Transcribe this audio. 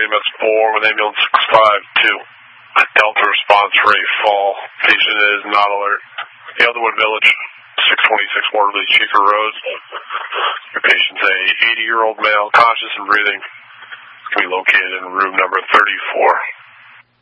EMS 4 with ambulance 652. Delta response rate fall. Patient is not alert. Elderwood Village, 626 Waterloo Cheeker Road. Your patient's a 80-year-old male, conscious and breathing. Can be located in room number 34.